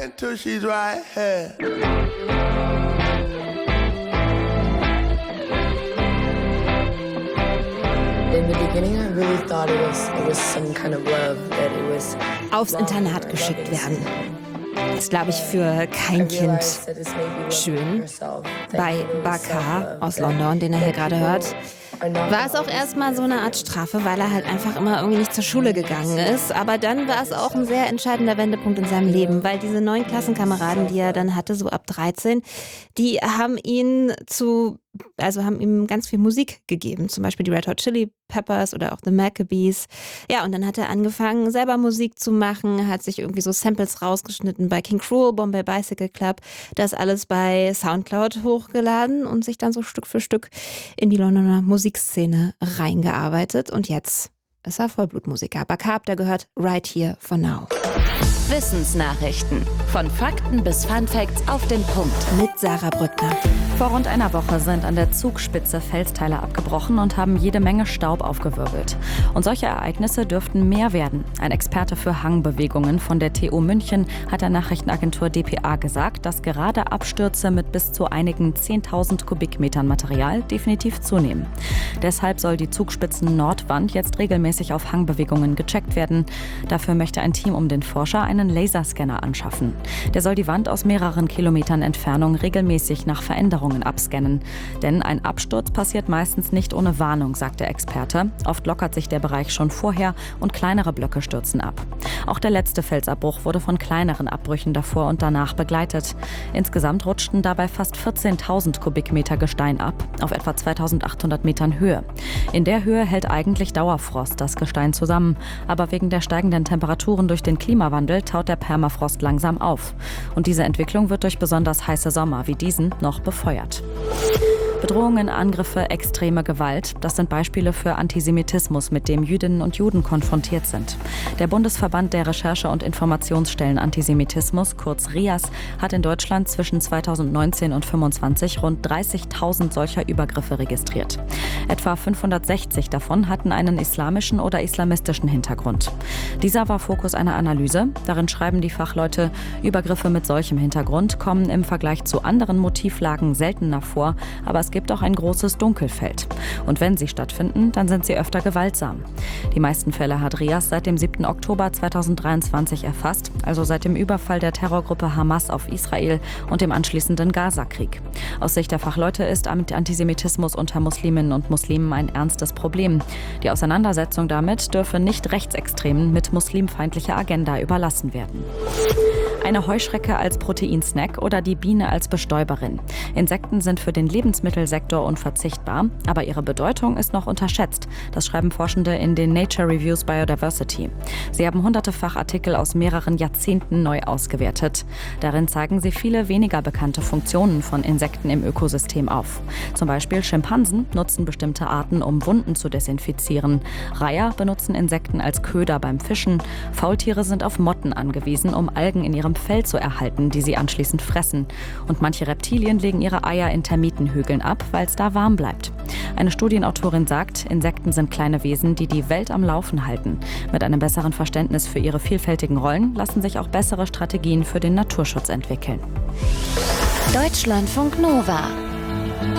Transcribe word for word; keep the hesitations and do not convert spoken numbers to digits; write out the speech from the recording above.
until she's right here. In the beginning, I really thought it was it was some kind of love, that it was aufs Internat geschickt werden. Ist, glaube ich, für kein Kind schön. Bei Bakar aus London, den er hier gerade hört, war es auch erstmal so eine Art Strafe, weil er halt einfach immer irgendwie nicht zur Schule gegangen ist. Aber dann war es auch ein sehr entscheidender Wendepunkt in seinem Leben, weil diese neuen Klassenkameraden, die er dann hatte, so ab dreizehn, die haben ihn zu, also haben ihm ganz viel Musik gegeben. Zum Beispiel die Red Hot Chili Peppers oder auch The Maccabees. Ja, und dann hat er angefangen, selber Musik zu machen, hat sich irgendwie so Samples rausgeschnitten bei King Cruel, Bombay Bicycle Club, das alles bei Soundcloud hochgeladen und sich dann so Stück für Stück in die Londoner Musikszene reingearbeitet. Und jetzt ist er Vollblutmusiker. Bakar, der gehört Right Here for Now. Wissensnachrichten. Von Fakten bis Funfacts auf den Punkt. Mit Sarah Brückner. Vor rund einer Woche sind an der Zugspitze Felsteile abgebrochen und haben jede Menge Staub aufgewirbelt. Und solche Ereignisse dürften mehr werden. Ein Experte für Hangbewegungen von der T U München hat der Nachrichtenagentur D P A gesagt, dass gerade Abstürze mit bis zu einigen zehntausend Kubikmetern Material definitiv zunehmen. Deshalb soll die Zugspitzen-Nordwand jetzt regelmäßig auf Hangbewegungen gecheckt werden. Dafür möchte ein Team um den Forscher einen Laserscanner anschaffen. Der soll die Wand aus mehreren Kilometern Entfernung regelmäßig nach Veränderungen abscannen. Denn ein Absturz passiert meistens nicht ohne Warnung, sagt der Experte. Oft lockert sich der Bereich schon vorher und kleinere Blöcke stürzen ab. Auch der letzte Felsabbruch wurde von kleineren Abbrüchen davor und danach begleitet. Insgesamt rutschten dabei fast vierzehntausend Kubikmeter Gestein ab, auf etwa zweitausendachthundert Metern Höhe. In der Höhe hält eigentlich Dauerfrost das Gestein zusammen. Aber wegen der steigenden Temperaturen durch den Klimawandel taut der Permafrost langsam auf. Und diese Entwicklung wird durch besonders heiße Sommer wie diesen noch befeuert. Bedrohungen, Angriffe, extreme Gewalt, das sind Beispiele für Antisemitismus, mit dem Jüdinnen und Juden konfrontiert sind. Der Bundesverband der Recherche- und Informationsstellen Antisemitismus, kurz R I A S, hat in Deutschland zwischen zweitausendneunzehn und fünfundzwanzig rund dreißigtausend solcher Übergriffe registriert. Etwa fünfhundertsechzig davon hatten einen islamischen oder islamistischen Hintergrund. Dieser war Fokus einer Analyse. Darin schreiben die Fachleute, Übergriffe mit solchem Hintergrund kommen im Vergleich zu anderen Motivlagen seltener vor, aber es gibt auch ein großes Dunkelfeld. Und wenn sie stattfinden, dann sind sie öfter gewaltsam. Die meisten Fälle hat R I A S seit dem siebten Oktober zweitausenddreiundzwanzig erfasst, also seit dem Überfall der Terrorgruppe Hamas auf Israel und dem anschließenden Gaza-Krieg. Aus Sicht der Fachleute ist Antisemitismus unter Musliminnen und Muslimen ein ernstes Problem. Die Auseinandersetzung damit dürfe nicht Rechtsextremen mit muslimfeindlicher Agenda überlassen werden. Eine Heuschrecke als Proteinsnack oder die Biene als Bestäuberin. Insekten sind für den Lebensmittelsektor unverzichtbar, aber ihre Bedeutung ist noch unterschätzt. Das schreiben Forschende in den Nature Reviews Biodiversity. Sie haben hunderte Fachartikel aus mehreren Jahrzehnten neu ausgewertet. Darin zeigen sie viele weniger bekannte Funktionen von Insekten im Ökosystem auf. Zum Beispiel Schimpansen nutzen bestimmte Arten, um Wunden zu desinfizieren. Reiher benutzen Insekten als Köder beim Fischen. Faultiere sind auf Motten angewiesen, um Algen in ihrem Fell zu erhalten, die sie anschließend fressen. Und manche Reptilien legen ihre Eier in Termitenhügeln ab, weil es da warm bleibt. Eine Studienautorin sagt, Insekten sind kleine Wesen, die die Welt am Laufen halten. Mit einem besseren Verständnis für ihre vielfältigen Rollen lassen sich auch bessere Strategien für den Naturschutz entwickeln. Deutschlandfunk Nova